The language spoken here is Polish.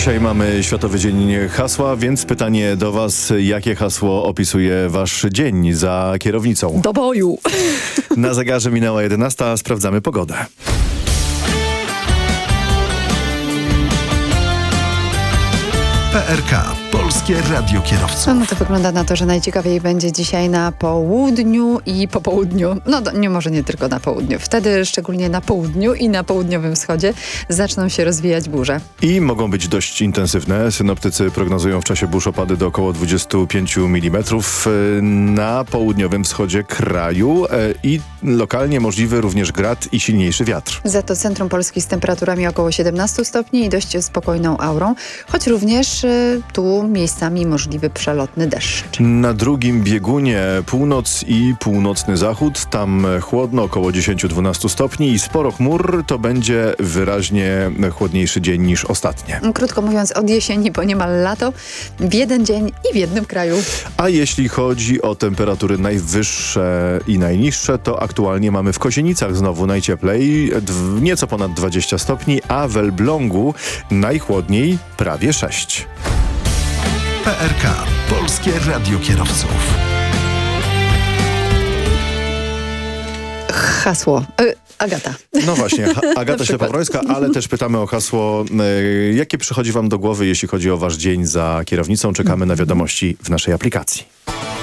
Dzisiaj mamy Światowy Dzień Hasła, więc pytanie do Was, jakie hasło opisuje Wasz dzień za kierownicą? Do boju! Na zegarze minęła 11, sprawdzamy pogodę. PRK, Polskie Radio Kierowców. No to wygląda na to, że najciekawiej będzie dzisiaj na południu i po południu. Może nie tylko na południu. Wtedy szczególnie na południu i na południowym wschodzie zaczną się rozwijać burze. I mogą być dość intensywne. Synoptycy prognozują w czasie burz opady do około 25 mm na południowym wschodzie kraju i lokalnie możliwy również grad i silniejszy wiatr. Za to centrum Polski z temperaturami około 17 stopni i dość spokojną aurą, choć również tu miejscami możliwy przelotny deszcz. Na drugim biegunie północ i północny zachód, tam chłodno, około 10-12 stopni i sporo chmur, to będzie wyraźnie chłodniejszy dzień niż ostatnie. Krótko mówiąc, od jesieni po niemal lato, w jeden dzień i w jednym kraju. A jeśli chodzi o temperatury najwyższe i najniższe, to aktualnie mamy w Kozienicach znowu najcieplej, nieco ponad 20 stopni, a w Elblągu najchłodniej prawie 6. PRK, Polskie Radio Kierowców. Hasło. Agata. No właśnie, Agata Ślepowrońska, ale też pytamy o hasło, jakie przychodzi Wam do głowy, jeśli chodzi o Wasz dzień za kierownicą. Czekamy na wiadomości w naszej aplikacji.